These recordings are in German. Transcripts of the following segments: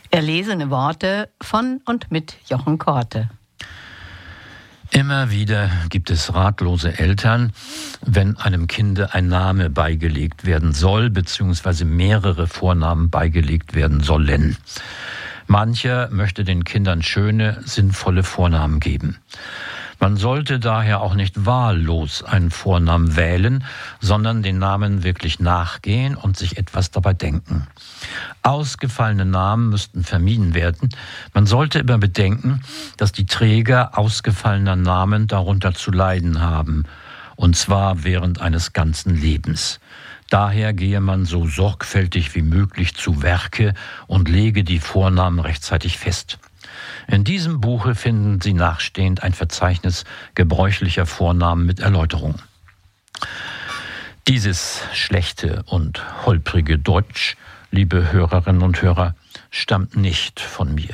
Erlesene Worte von und mit Jochen Korte. Immer wieder gibt es ratlose Eltern, wenn einem Kinde ein Name beigelegt werden soll, beziehungsweise mehrere Vornamen beigelegt werden sollen. Mancher möchte den Kindern schöne, sinnvolle Vornamen geben. Man sollte daher auch nicht wahllos einen Vornamen wählen, sondern den Namen wirklich nachgehen und sich etwas dabei denken. Ausgefallene Namen müssten vermieden werden. Man sollte immer bedenken, dass die Träger ausgefallener Namen darunter zu leiden haben, und zwar während eines ganzen Lebens. Daher gehe man so sorgfältig wie möglich zu Werke und lege die Vornamen rechtzeitig fest. In diesem Buche finden Sie nachstehend ein Verzeichnis gebräuchlicher Vornamen mit Erläuterung. Dieses schlechte und holprige Deutsch, liebe Hörerinnen und Hörer, stammt nicht von mir.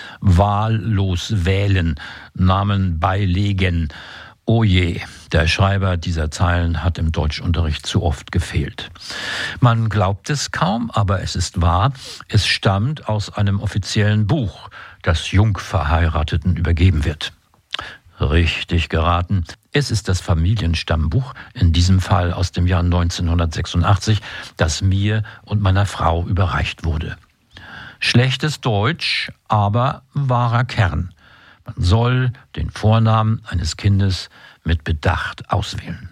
Wahllos wählen, Namen beilegen. Oh je, der Schreiber dieser Zeilen hat im Deutschunterricht zu oft gefehlt. Man glaubt es kaum, aber es ist wahr, es stammt aus einem offiziellen Buch, das Jungverheirateten übergeben wird. Richtig geraten, es ist das Familienstammbuch, in diesem Fall aus dem Jahr 1986, das mir und meiner Frau überreicht wurde. Schlechtes Deutsch, aber wahrer Kern. Man soll den Vornamen eines Kindes mit Bedacht auswählen.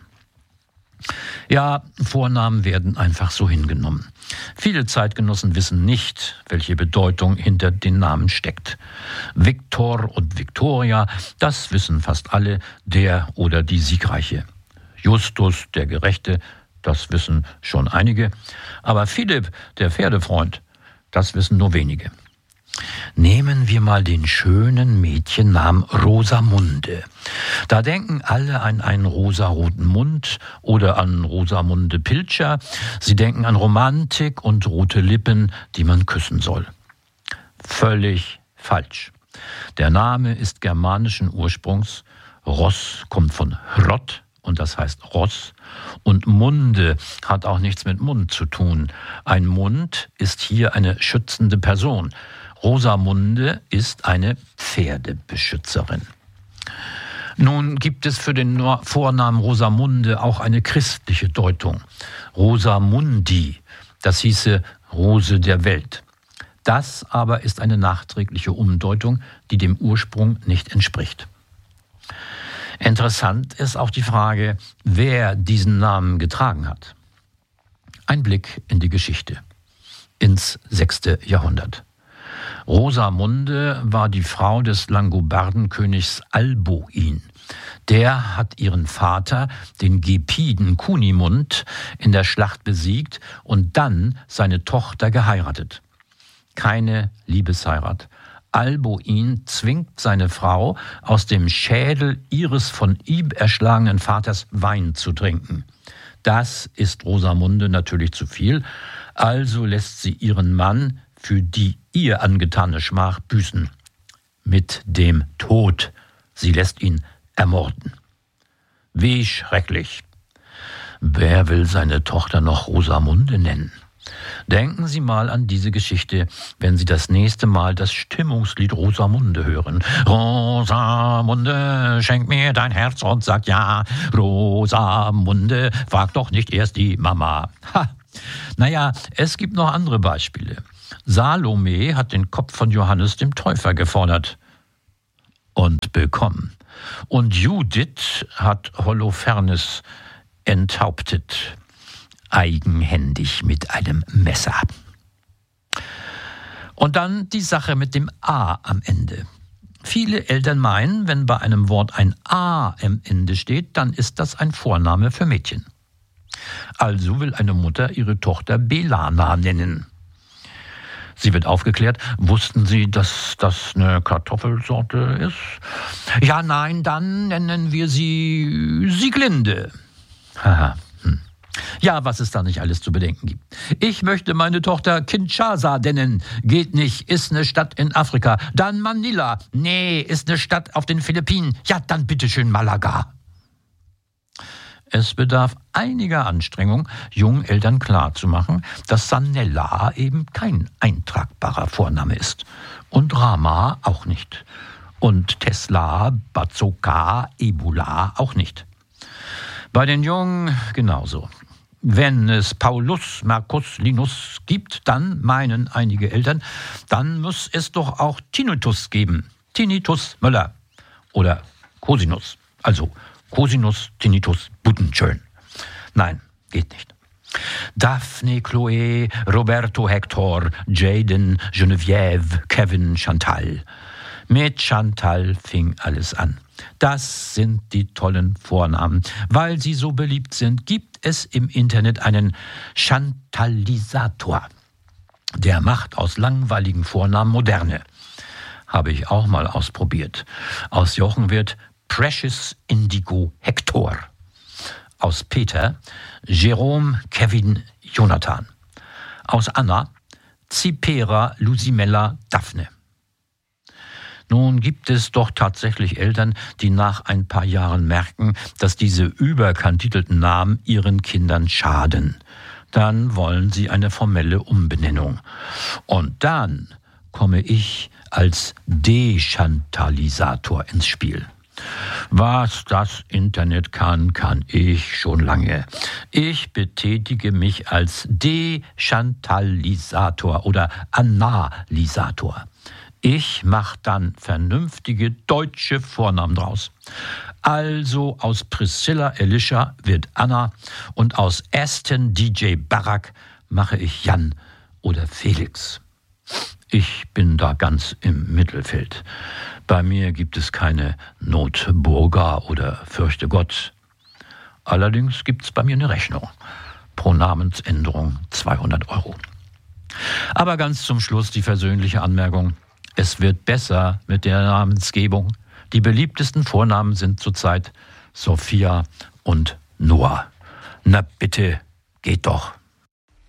Ja, Vornamen werden einfach so hingenommen. Viele Zeitgenossen wissen nicht, welche Bedeutung hinter den Namen steckt. Viktor und Viktoria, das wissen fast alle, der oder die Siegreiche. Justus, der Gerechte, das wissen schon einige. Aber Philipp, der Pferdefreund, das wissen nur wenige. Nehmen wir mal den schönen Mädchennamen Rosamunde. Da denken alle an einen rosaroten Mund oder an Rosamunde Pilcher. Sie denken an Romantik und rote Lippen, die man küssen soll. Völlig falsch. Der Name ist germanischen Ursprungs. Ross kommt von Rott und das heißt Ross. Und Munde hat auch nichts mit Mund zu tun. Ein Mund ist hier eine schützende Person. Rosamunde ist eine Pferdebeschützerin. Nun gibt es für den Vornamen Rosamunde auch eine christliche Deutung. Rosamundi, das hieße Rose der Welt. Das aber ist eine nachträgliche Umdeutung, die dem Ursprung nicht entspricht. Interessant ist auch die Frage, wer diesen Namen getragen hat. Ein Blick in die Geschichte, ins 6. Jahrhundert. Rosamunde war die Frau des Langobardenkönigs Alboin. Der hat ihren Vater, den Gepiden Kunimund, in der Schlacht besiegt und dann seine Tochter geheiratet. Keine Liebesheirat. Alboin zwingt seine Frau, aus dem Schädel ihres von ihm erschlagenen Vaters Wein zu trinken. Das ist Rosamunde natürlich zu viel, also lässt sie ihren Mann für die ihr angetane Schmach büßen. Mit dem Tod. Sie lässt ihn ermorden. Wie schrecklich. Wer will seine Tochter noch Rosamunde nennen? Denken Sie mal an diese Geschichte, wenn Sie das nächste Mal das Stimmungslied Rosamunde hören. Rosamunde, schenk mir dein Herz und sag ja. Rosamunde, frag doch nicht erst die Mama. Ha. Naja, es gibt noch andere Beispiele. Salome hat den Kopf von Johannes dem Täufer gefordert und bekommen. Und Judith hat Holofernes enthauptet, eigenhändig mit einem Messer. Und dann die Sache mit dem A am Ende. Viele Eltern meinen, wenn bei einem Wort ein A am Ende steht, dann ist das ein Vorname für Mädchen. Also will eine Mutter ihre Tochter Belana nennen. Sie wird aufgeklärt. Wussten Sie, dass das eine Kartoffelsorte ist? Ja, nein, dann nennen wir sie Sieglinde. Haha. Ja, was es da nicht alles zu bedenken gibt. Ich möchte meine Tochter Kinshasa nennen. Geht nicht, ist eine Stadt in Afrika. Dann Manila. Nee, ist eine Stadt auf den Philippinen. Ja, dann bitteschön Malaga. Es bedarf einiger Anstrengung, jungen Eltern klarzumachen, dass Sanella eben kein eintragbarer Vorname ist. Und Rama auch nicht. Und Tesla, Bazooka, Ebola auch nicht. Bei den Jungen genauso. Wenn es Paulus, Markus, Linus gibt, dann meinen einige Eltern, dann muss es doch auch Tinnitus geben. Tinnitus Möller oder Cosinus. Also Cosinus, Tinnitus, Buttenschön. Nein, geht nicht. Daphne, Chloé, Roberto, Hector, Jaden, Geneviève, Kevin, Chantal. Mit Chantal fing alles an. Das sind die tollen Vornamen. Weil sie so beliebt sind, gibt es im Internet einen Chantalisator. Der macht aus langweiligen Vornamen moderne. Habe ich auch mal ausprobiert. Aus Jochen wird Precious Indigo Hector. Aus Peter Jerome Kevin Jonathan. Aus Anna Zipera Lucimella Daphne. Nun gibt es doch tatsächlich Eltern, die nach ein paar Jahren merken, dass diese überkantitelten Namen ihren Kindern schaden. Dann wollen sie eine formelle Umbenennung. Und dann komme ich als Dechantalisator ins Spiel. Was das Internet kann, kann ich schon lange. Ich betätige mich als Dechantalisator oder Analysator. Ich mache dann vernünftige deutsche Vornamen draus. Also aus Priscilla Alicia wird Anna und aus Aston DJ Barack mache ich Jan oder Felix. Ich bin da ganz im Mittelfeld. Bei mir gibt es keine Notburger oder Fürchte Gott. Allerdings gibt es bei mir eine Rechnung. Pro Namensänderung 200 €. Aber ganz zum Schluss die versöhnliche Anmerkung. Es wird besser mit der Namensgebung. Die beliebtesten Vornamen sind zurzeit Sophia und Noah. Na bitte, geht doch.